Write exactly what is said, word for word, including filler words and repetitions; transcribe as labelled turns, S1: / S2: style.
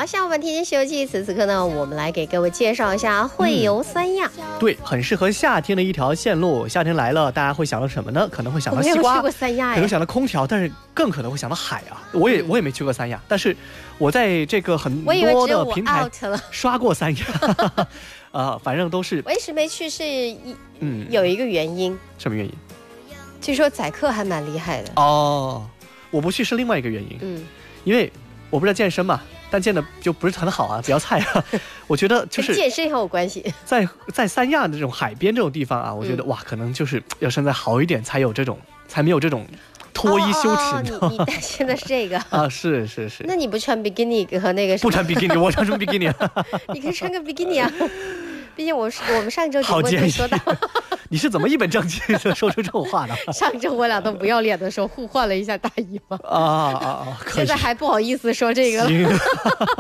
S1: 了，下午本天津西游记，此此刻呢，我们来给各位介绍一下会游三亚、
S2: 嗯、对，很适合夏天的一条线路。夏天来了，大家会想到什么呢？可能会想到西瓜，
S1: 我没有去过三亚，
S2: 可能想到空调，但是更可能会想到海啊。我也我也没去过三亚，但是我在这个很多的平台刷过三亚啊、呃，反正都是。
S1: 我一直没去是一嗯有一个原因，
S2: 什么原因？
S1: 据说宰客还蛮厉害的
S2: 哦。我不去是另外一个原因，嗯，因为我不是健身嘛，但健的就不是很好啊，比较菜啊。我觉得就是
S1: 健身也有关系。
S2: 在在三亚的这种海边这种地方啊，我觉得、嗯、哇，可能就是要身材好一点才有这种，才没有这种脱衣羞耻。
S1: 哦哦、你你担心的是这个
S2: 啊？是是是。
S1: 那你不穿比基尼和那个什么？
S2: 不穿比基尼，我穿什么比基尼？
S1: 你可以穿个比基尼啊。毕竟我我们上周节目就说到，
S2: 你是怎么一本正经的说出这种话的？
S1: 上周我俩都不要脸的时候互换了一下大衣吗？
S2: 啊啊啊！
S1: 现在还不好意思说这个了。